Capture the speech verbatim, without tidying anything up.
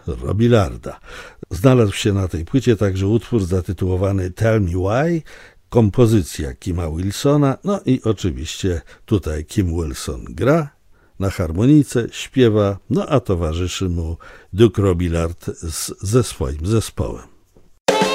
Robillarda. Znalazł się na tej płycie także utwór zatytułowany Tell Me Why, kompozycja Kima Wilsona, no i oczywiście tutaj Kim Wilson gra na harmonice, śpiewa, no a towarzyszy mu Duke Robillard z, ze swoim zespołem.